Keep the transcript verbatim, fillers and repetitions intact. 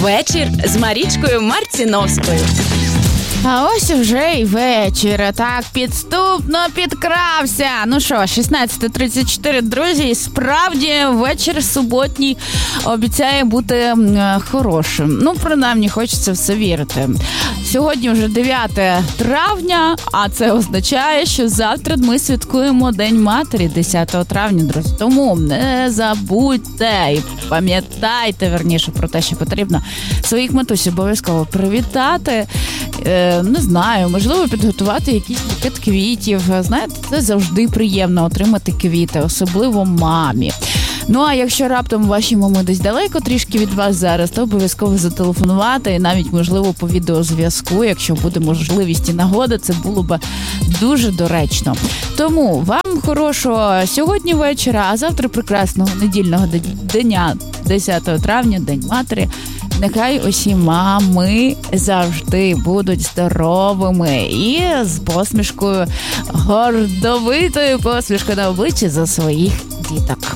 Вечір з Марічкою Марціновською. А ось вже й вечір. Так, підступно підкрався. Ну що, шістнадцята тридцять чотири, друзі, справді вечір суботній обіцяє бути хорошим. Ну, принаймні, хочеться в це вірити. Сьогодні вже дев'яте травня, а це означає, що завтра ми святкуємо День матері, десятого травня, друзі. Тому не забудьте і пам'ятайте, верніше, про те, що потрібно своїх матусь обов'язково привітати. Не знаю, можливо, підготувати якийсь букет квітів. Знаєте, це завжди приємно отримати квіти, особливо мамі. Ну, а якщо раптом ваші мами десь далеко трішки від вас зараз, то обов'язково зателефонувати і навіть, можливо, по відеозв'язку, якщо буде можливість і нагода, це було б дуже доречно. Тому вам хорошого сьогодні вечора, а завтра прекрасного недільного дня, десятого травня, День матері. Нехай усі мами завжди будуть здоровими і з посмішкою, гордовитою посмішкою на обличчі за своїх діток.